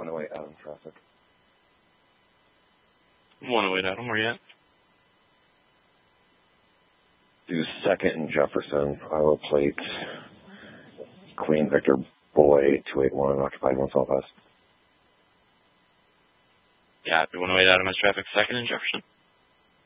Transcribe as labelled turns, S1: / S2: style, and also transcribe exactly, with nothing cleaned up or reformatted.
S1: one oh eight Adam traffic.
S2: one oh eight Adam, where you at?
S1: Do second and Jefferson, Iowa plate, Queen Victor Boy, two eight one, occupied one Southwest.
S2: Yeah, one oh eight Adam has traffic, second and Jefferson.